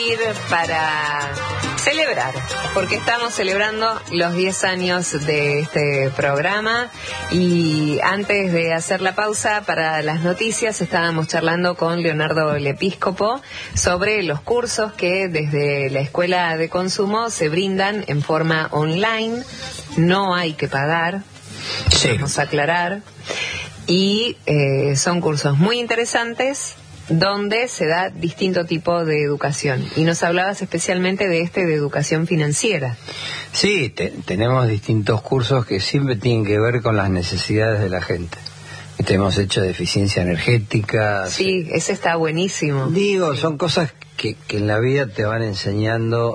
Para celebrar, porque estamos celebrando los 10 años de este programa y antes de hacer la pausa para las noticias estábamos charlando con Leonardo Lepíscopo sobre los cursos que desde la Escuela de Consumo se brindan en forma online, no hay que pagar, vamos a aclarar, y son cursos muy interesantes donde se da distinto tipo de educación. Y nos hablabas especialmente de de educación financiera. Sí, tenemos distintos cursos que siempre tienen que ver con las necesidades de la gente. Hemos hecho de eficiencia energética. Sí, ese está buenísimo. Digo, son cosas que en la vida te van enseñando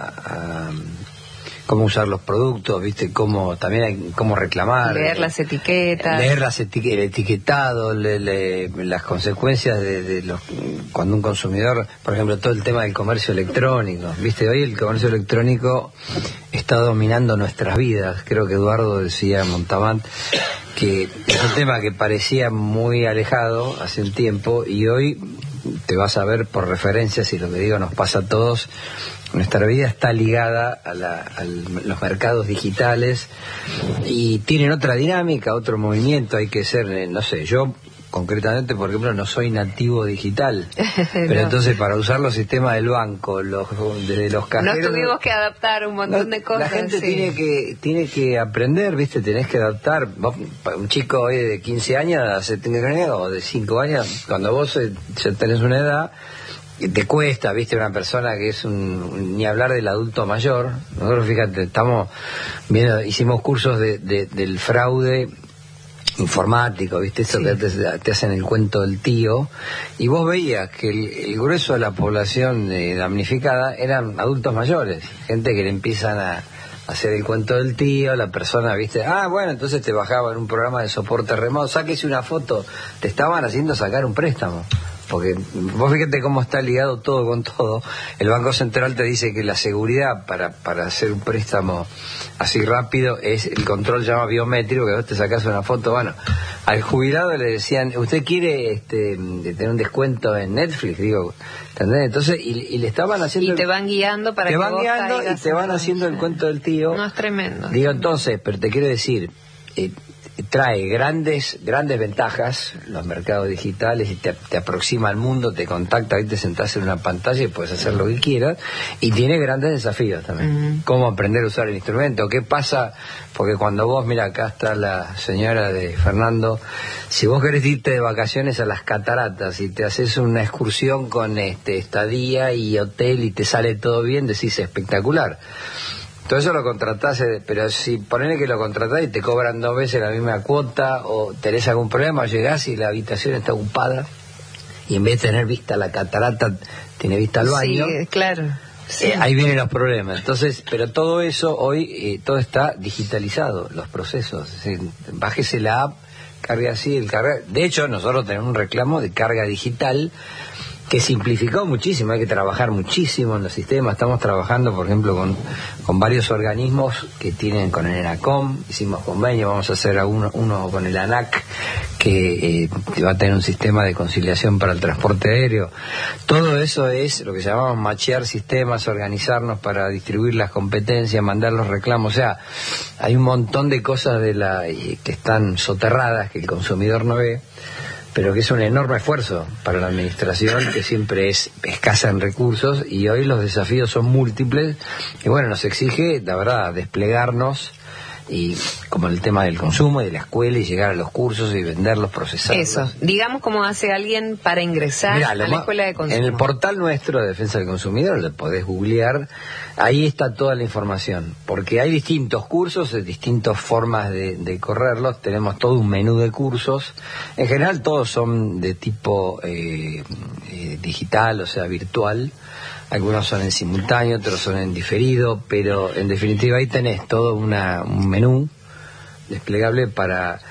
a cómo usar los productos, viste, también hay cómo reclamar, leer las etiquetas, el etiquetado, las consecuencias de cuando un consumidor, por ejemplo, todo el tema del comercio electrónico, viste, hoy el comercio electrónico está dominando nuestras vidas. Creo que Eduardo decía, Montalbán, que es un tema que parecía muy alejado hace un tiempo y hoy te vas a ver por referencias, y lo que digo nos pasa a todos. Nuestra vida está ligada a los mercados digitales y tienen otra dinámica, otro movimiento. Hay que ser, no sé, yo concretamente, por ejemplo, no soy nativo digital, pero no. Entonces para usar los sistemas del banco, desde los cajeros, nos tuvimos que adaptar un montón de cosas. La gente tiene que aprender, viste, tenés que adaptar. Un chico hoy de 15 años, o de 5 años, cuando vos ya tenés una edad, te cuesta, viste, una persona que es ni hablar del adulto mayor. Nosotros, fíjate, estamos viendo, hicimos cursos del fraude informático, viste, eso, sí. Que te hacen el cuento del tío, y vos veías que el grueso de la población damnificada eran adultos mayores, gente que le empiezan a hacer el cuento del tío, la persona, viste, bueno, entonces te bajaban un programa de soporte remoto, sáquese una foto, te estaban haciendo sacar un préstamo. Porque vos fíjate cómo está ligado todo con todo. El Banco Central te dice que la seguridad para hacer un préstamo así rápido es el control llama biométrico, que vos te sacás una foto. Bueno, al jubilado le decían, ¿usted quiere tener un descuento en Netflix? Digo, ¿entendés? Entonces, y le estaban haciendo... Y te van guiando para que vos y te van haciendo el cuento del tío. No, es tremendo. Digo, entonces, pero te quiero decir... trae grandes ventajas los mercados digitales, y te aproxima al mundo, te contacta, ahí te sentás en una pantalla y puedes hacer lo que quieras, y tiene grandes desafíos también. Cómo aprender a usar el instrumento, qué pasa, porque cuando vos, mira, acá está la señora de Fernando, si vos querés irte de vacaciones a las cataratas y te haces una excursión con estadía y hotel y te sale todo bien, decís espectacular. Todo eso lo contratás, pero si ponele que lo contratás y te cobran 2 veces la misma cuota, o tenés algún problema, llegás y la habitación está ocupada, y en vez de tener vista a la catarata, tiene vista al baño. Sí, claro. Sí. Ahí vienen los problemas. Entonces, pero todo eso hoy, todo está digitalizado, los procesos. Es decir, bájese la app, cargue así, de hecho, nosotros tenemos un reclamo de carga digital, que simplificó muchísimo, hay que trabajar muchísimo en los sistemas. Estamos trabajando, por ejemplo, con varios organismos que tienen, con el ENACOM, hicimos convenio, vamos a hacer uno con el ANAC, que va a tener un sistema de conciliación para el transporte aéreo. Todo eso es lo que llamamos machear sistemas, organizarnos para distribuir las competencias, mandar los reclamos. O sea, hay un montón de cosas que están soterradas, que el consumidor no ve, pero que es un enorme esfuerzo para la administración, que siempre es escasa en recursos, y hoy los desafíos son múltiples, y bueno, nos exige, la verdad, desplegarnos, y como el tema del consumo y de la escuela, y llegar a los cursos y venderlos, procesarlos. Eso, digamos cómo hace alguien para ingresar a la Escuela de Consumo. En el portal nuestro de Defensa del Consumidor, lo podés googlear, ahí está toda la información, porque hay distintos cursos, distintas formas de correrlos, tenemos todo un menú de cursos, en general todos son de tipo digital, o sea, virtual. Algunos son en simultáneo, otros son en diferido, pero en definitiva ahí tenés todo un menú desplegable para...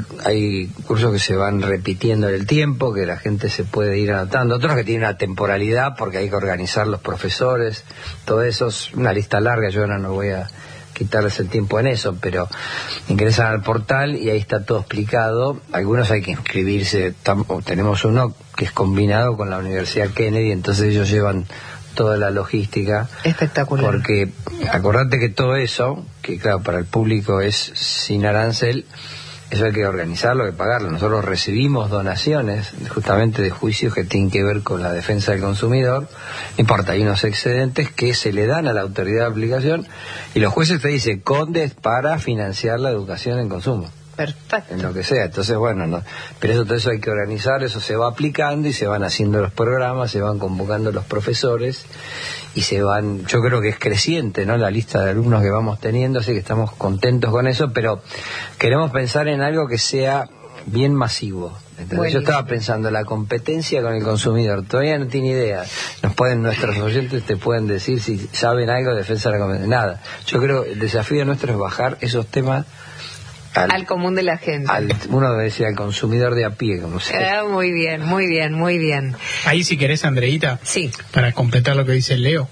Hay cursos que se van repitiendo en el tiempo, que la gente se puede ir anotando, otros que tienen una temporalidad porque hay que organizar los profesores, todo eso es una lista larga, yo ahora no voy a quitarles el tiempo en eso, pero ingresan al portal y ahí está todo explicado. Algunos hay que inscribirse, tenemos uno que es combinado con la Universidad Kennedy, entonces ellos llevan toda la logística. Espectacular. Porque acordate que todo eso, que claro, para el público es sin arancel, eso hay que organizarlo, hay que pagarlo. Nosotros recibimos donaciones justamente de juicios que tienen que ver con la defensa del consumidor. No importa, hay unos excedentes que se le dan a la autoridad de aplicación y los jueces te dicen, condes para financiar la educación en consumo. Perfecto. En lo que sea. Entonces, bueno, no, pero todo eso hay que organizar, eso se va aplicando y se van haciendo los programas, se van convocando los profesores y se van, yo creo que es creciente, ¿no?, la lista de alumnos que vamos teniendo, así que estamos contentos con eso, pero queremos pensar en algo que sea bien masivo. Yo estaba pensando, la competencia con el consumidor, todavía no tiene idea. Nuestros oyentes te pueden decir si saben algo de defensa de la competencia. Nada. Yo creo que el desafío nuestro es bajar esos temas al común de la gente. Uno decía al consumidor de a pie, como sea. Muy bien, muy bien, muy bien. Ahí, si querés, Andreita, sí, para completar lo que dice Leo,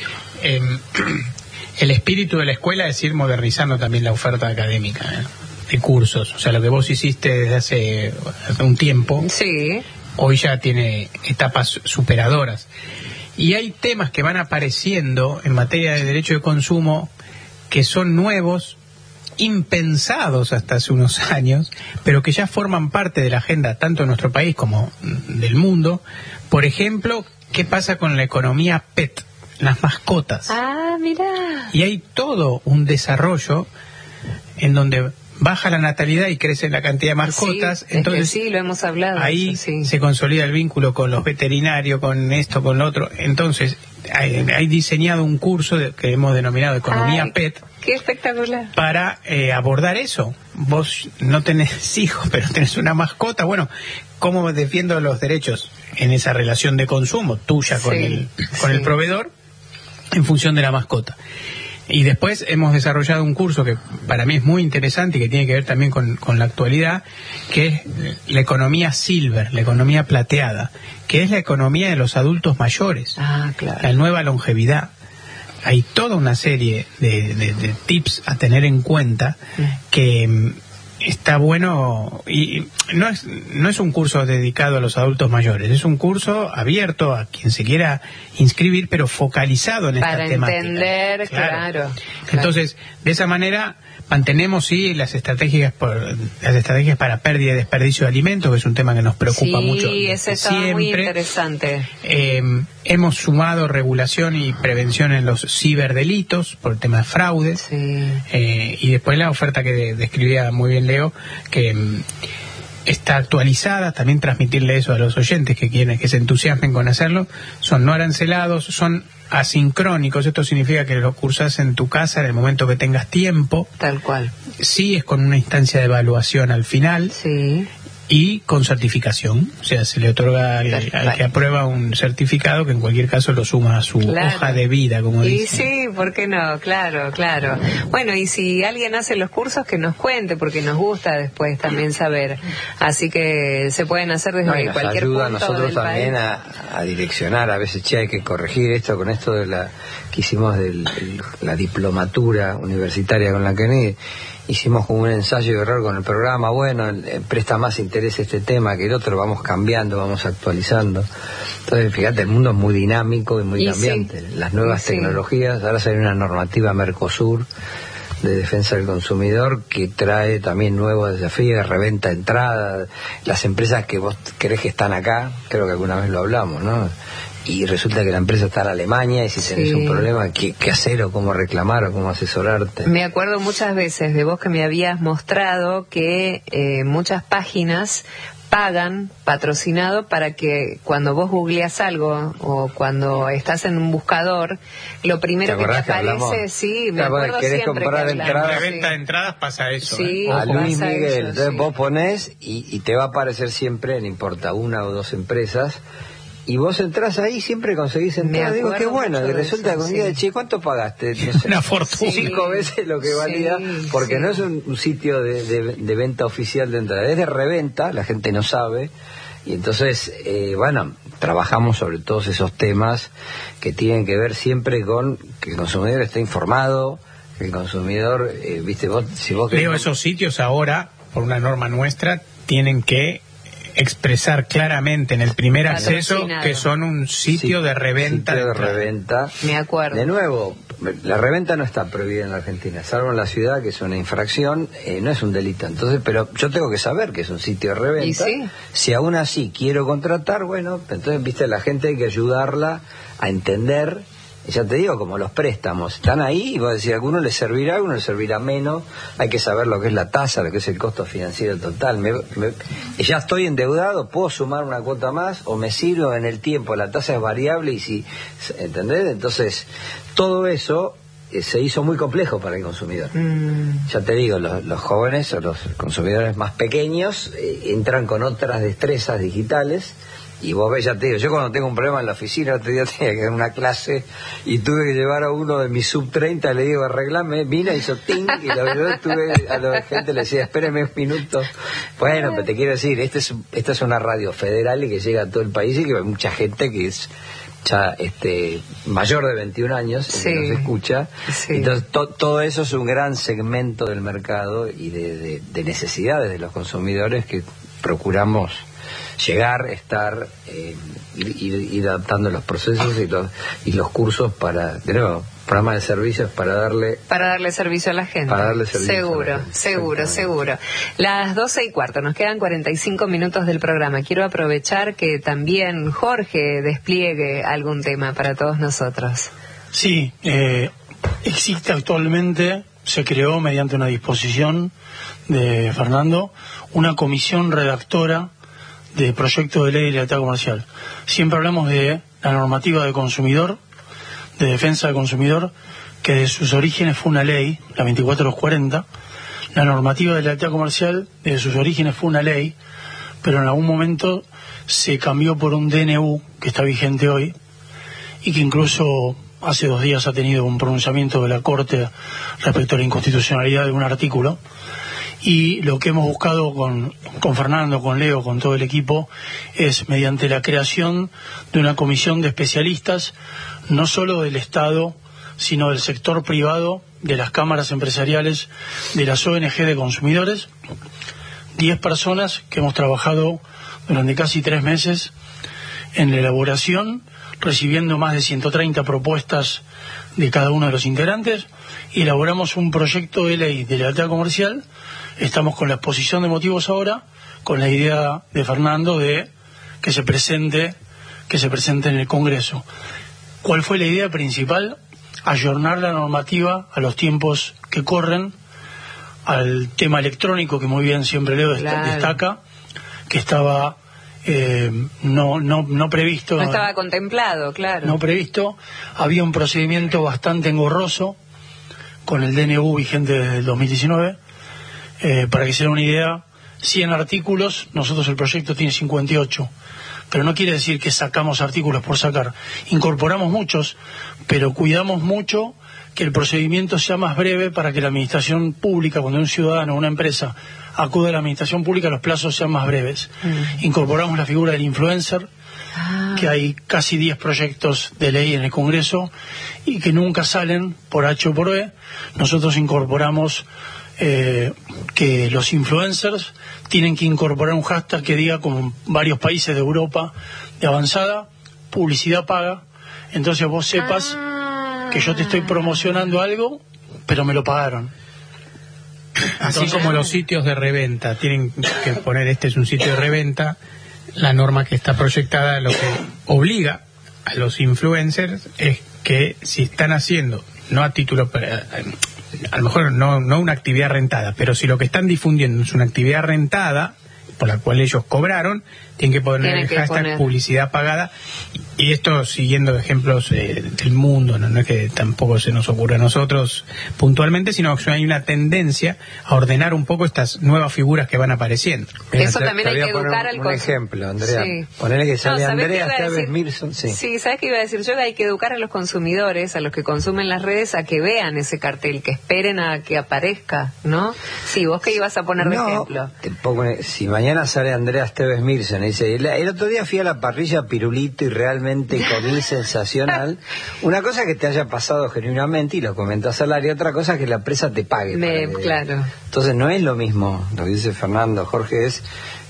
el espíritu de la escuela es ir modernizando también la oferta académica, de cursos. O sea, lo que vos hiciste desde hace un tiempo, sí, hoy ya tiene etapas superadoras. Y hay temas que van apareciendo en materia de derecho de consumo que son nuevos, impensados hasta hace unos años, pero que ya forman parte de la agenda tanto de nuestro país como del mundo. Por ejemplo, ¿qué pasa con la economía PET, las mascotas? Ah, mira. Y hay todo un desarrollo en donde baja la natalidad y crece la cantidad de mascotas. Sí, entonces sí, lo hemos hablado. Ahí eso, sí, se consolida el vínculo con los veterinarios, con esto, con lo otro. Entonces hay diseñado un curso que hemos denominado Economía PET. ¡Qué espectacular! Para abordar eso. Vos no tenés hijos, pero tenés una mascota. Bueno, ¿cómo defiendo los derechos en esa relación de consumo tuya con el proveedor en función de la mascota? Y después hemos desarrollado un curso que para mí es muy interesante y que tiene que ver también con la actualidad, que es la economía silver, la economía plateada, que es la economía de los adultos mayores, claro, la nueva longevidad. Hay toda una serie de tips a tener en cuenta que está bueno, y no es un curso dedicado a los adultos mayores, es un curso abierto a quien se quiera inscribir, pero focalizado en esta temática. Para entender, claro. Entonces, de esa manera mantenemos las estrategias para pérdida y desperdicio de alimentos, que es un tema que nos preocupa mucho. Sí, ese está muy interesante. Hemos sumado regulación y prevención en los ciberdelitos por el tema de fraude. Sí. Y después la oferta que describía muy bien Leo, que está actualizada, también transmitirle eso a los oyentes que se entusiasmen con hacerlo. Son no arancelados, son asincrónicos, esto significa que lo cursas en tu casa en el momento que tengas tiempo. Tal cual. Sí, es con una instancia de evaluación al final. Sí. Y con certificación, o sea, se le otorga al que aprueba un certificado que en cualquier caso lo suma a su hoja de vida, como dice. Y sí, ¿por qué no? Claro. Bueno, y si alguien hace los cursos, que nos cuente, porque nos gusta después también saber. Así que se pueden hacer desde cualquier punto ayuda a nosotros también a direccionar, a veces, hay que corregir esto con esto de que hicimos de la diplomatura universitaria con la Kennedy. Hicimos como un ensayo de error con el programa, presta más interés este tema que el otro, vamos cambiando, vamos actualizando. Entonces, fíjate, el mundo es muy dinámico y muy cambiante. Sí. Las nuevas tecnologías, ahora sale una normativa Mercosur de defensa del consumidor que trae también nuevos desafíos, reventa de entrada, las empresas que vos crees que están acá, creo que alguna vez lo hablamos, ¿no? Y resulta que la empresa está en Alemania y si tenés un problema, ¿qué hacer o cómo reclamar o cómo asesorarte? Me acuerdo muchas veces de vos que me habías mostrado que muchas páginas pagan patrocinado para que cuando vos googleas algo o cuando estás en un buscador, lo primero que te aparece, me acuerdo ¿querés siempre comprar que entradas? En reventa de entradas pasa eso. Sí, a Luis pasa Miguel, eso, entonces vos ponés y te va a aparecer siempre, no importa, una o dos empresas. Y vos entrás ahí, siempre conseguís entrar. Digo, qué bueno, y resulta que un día de ¿cuánto pagaste? No sé, una fortuna. 5 veces lo que valía, porque no es un sitio de venta oficial de entrada, es de reventa, la gente no sabe. Y entonces, trabajamos sobre todos esos temas que tienen que ver siempre con que el consumidor esté informado, que el consumidor, si vos Leo, esos sitios ahora, por una norma nuestra, tienen que expresar claramente en el primer acceso Patrocinado. que son un sitio de reventa. Sitio de reventa. Me acuerdo. De nuevo, la reventa no está prohibida en la Argentina, salvo en la ciudad, que es una infracción, no es un delito. Entonces, pero yo tengo que saber que es un sitio de reventa. ¿Y sí? Si aún así quiero contratar, bueno, entonces, viste, la gente hay que ayudarla a entender. Ya te digo, como los préstamos, están ahí y vos decís, a alguno le servirá, a alguno le servirá menos, hay que saber lo que es la tasa, lo que es el costo financiero total. Ya estoy endeudado, puedo sumar una cuota más o me sirvo en el tiempo, la tasa es variable y si, ¿entendés? Entonces, todo eso se hizo muy complejo para el consumidor. Ya te digo, los jóvenes o los consumidores más pequeños entran con otras destrezas digitales. Y vos ves, ya te digo, yo cuando tengo un problema en la oficina, otro día tenía que dar una clase y tuve que llevar a uno de mis sub 30, le digo, arreglame, vino, hizo ting, y la verdad a la gente le decía, espéreme un minuto. Bueno, pero te quiero decir, esta es una radio federal y que llega a todo el país y que hay mucha gente que es ya mayor de 21 años, sí, que nos escucha. Sí. Entonces todo eso es un gran segmento del mercado y de necesidades de los consumidores que procuramos llegar, estar, ir adaptando los procesos y los cursos para, de nuevo, programa de servicios para darle servicio a la gente. Para darle servicio seguro, a la gente. seguro. Las 12:15, nos quedan 45 minutos del programa. Quiero aprovechar que también Jorge despliegue algún tema para todos nosotros. Sí, existe actualmente, se creó mediante una disposición de Fernando, una comisión redactora de proyecto de ley de libertad comercial. Siempre hablamos de la normativa de consumidor, de defensa del consumidor, que de sus orígenes fue una ley, la 24/40. La normativa de libertad comercial, de sus orígenes fue una ley, pero en algún momento se cambió por un DNU que está vigente hoy y que incluso hace 2 días ha tenido un pronunciamiento de la Corte respecto a la inconstitucionalidad de un artículo. Y lo que hemos buscado con Fernando, con Leo, con todo el equipo, es mediante la creación de una comisión de especialistas, no solo del Estado, sino del sector privado, de las cámaras empresariales, de las ONG de consumidores, 10 personas que hemos trabajado durante casi 3 meses en la elaboración, recibiendo más de 130 propuestas de cada uno de los integrantes, y elaboramos un proyecto de ley de libertad comercial. Estamos con la exposición de motivos ahora, con la idea de Fernando de que se presente en el Congreso. ¿Cuál fue la idea principal? Ayornar la normativa a los tiempos que corren, al tema electrónico que muy bien siempre Leo destaca, que estaba no previsto. No estaba contemplado, claro. No previsto. Había un procedimiento bastante engorroso con el DNU vigente desde el 2019. Para que se den una idea, 100 artículos, nosotros el proyecto tiene 58, pero no quiere decir que sacamos artículos por sacar. Incorporamos muchos, pero cuidamos mucho que el procedimiento sea más breve para que la administración pública, cuando un ciudadano o una empresa acude a la administración pública, los plazos sean más breves. Incorporamos la figura del influencer, que hay casi 10 proyectos de ley en el Congreso y que nunca salen por H o por B. Nosotros incorporamos que los influencers tienen que incorporar un hashtag que diga, como en varios países de Europa de avanzada, publicidad paga. Entonces vos sepas que yo te estoy promocionando algo, pero me lo pagaron. Así como los sitios de reventa tienen que poner este es un sitio de reventa, la norma que está proyectada lo que obliga a los influencers es que si están haciendo, no a título, a lo mejor no una actividad rentada, pero si lo que están difundiendo es una actividad rentada por la cual ellos cobraron, tienen que poner el hashtag publicidad pagada. Y esto siguiendo ejemplos del mundo, no es que tampoco se nos ocurre a nosotros puntualmente, sino que hay una tendencia a ordenar un poco estas nuevas figuras que van apareciendo. Eso también hay que educar al consumidor. Un ejemplo, Andrea. Sí. Ponele que sale Andrea Esteves Mirson. Sí, ¿sabes qué iba a decir yo? Que hay que educar a los consumidores, a los que consumen las redes, a que vean ese cartel, que esperen a que aparezca, ¿no? Sí, ¿vos qué ibas a poner de ejemplo? Si mañana sale Andrea Esteves Mirson y dice, el otro día fui a la parrilla Pirulito y realmente comí sensacional. Una cosa que te haya pasado genuinamente y lo comentas al aire, otra cosa que la empresa te pague. Claro. Entonces no es lo mismo, lo que dice Fernando, Jorge, es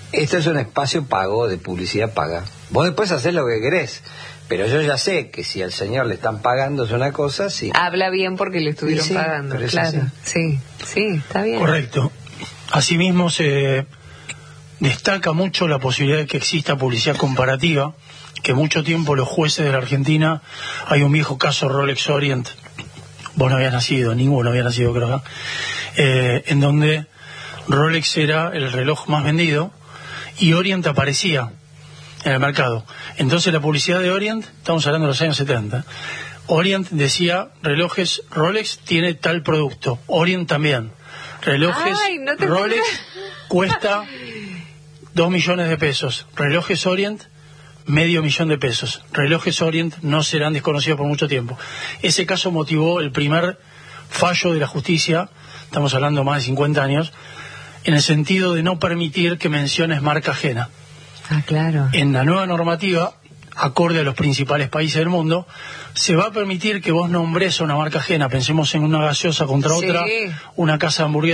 esto es un espacio pago, de publicidad paga. Vos después hacés lo que querés, pero yo ya sé que si al señor le están pagando es una cosa, sí. Habla bien porque le estuvieron Sí, pagando, pero claro. Sí, está bien. Correcto. Asimismo se destaca mucho la posibilidad de que exista publicidad comparativa, que mucho tiempo los jueces de la Argentina, hay un viejo caso Rolex Orient, vos no habías nacido, ninguno había nacido creo acá, en donde Rolex era el reloj más vendido y Orient aparecía en el mercado. Entonces la publicidad de Orient, estamos hablando de los años 70, Orient decía, relojes Rolex tiene tal producto, Orient también, relojes Rolex cuesta 2 millones de pesos, relojes Orient $500,000 de pesos, relojes Orient no serán desconocidos por mucho tiempo. Ese caso motivó el primer fallo de la justicia, estamos hablando más de 50 años, en el sentido de no permitir que menciones marca ajena. Ah, claro. En la nueva normativa, acorde a los principales países del mundo, se va a permitir que vos nombres a una marca ajena, pensemos en una gaseosa contra otra, una casa de hamburguesas